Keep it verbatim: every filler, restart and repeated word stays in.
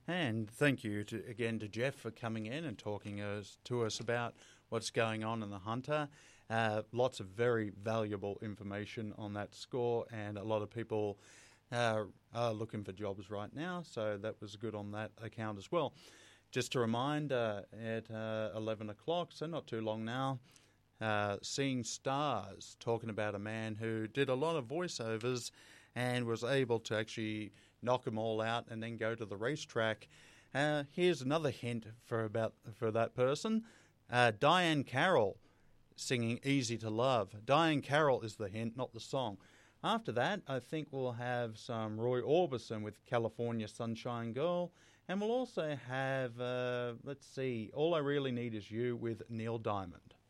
And thank you to, again to Jeff for coming in and talking us, to us about what's going on in the Hunter. Uh, lots of very valuable information on that score, and a lot of people uh, are looking for jobs right now, so that was good on that account as well. Just to remind, uh, at uh, eleven o'clock, so not too long now, uh, Seeing Stars, talking about a man who did a lot of voiceovers and was able to actually knock them all out and then go to the racetrack. Uh, here's another hint for about for that person. Uh, Diane Carroll singing Easy to Love. Diane Carroll is the hint, not the song. After that, I think we'll have some Roy Orbison with California Sunshine Girl, and we'll also have, uh, let's see, All I Really Need Is You with Neil Diamond.